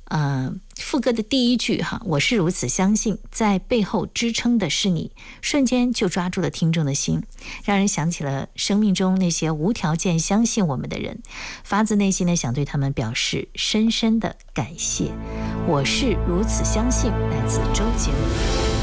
副歌的第一句哈，我是如此相信，在背后支撑的是你，瞬间就抓住了听众的心，让人想起了生命中那些无条件相信我们的人，发自内心的想对他们表示深深的感谢。我是如此相信，来自周杰伦。